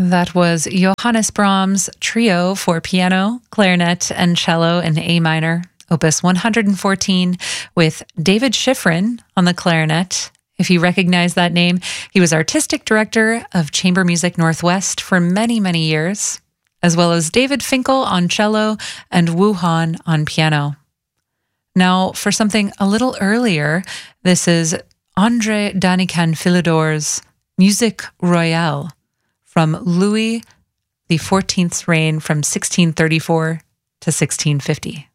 That was Johannes Brahms' Trio for piano, clarinet, and cello in A minor, opus 114, with David Schifrin on the clarinet. If you recognize that name, he was artistic director of Chamber Music Northwest for many, many years, as well as David Finkel on cello and Wu Han on piano. Now, for something a little earlier, this is André Danican Philidor's Musique Royale from Louis XIV's reign from 1634 to 1650.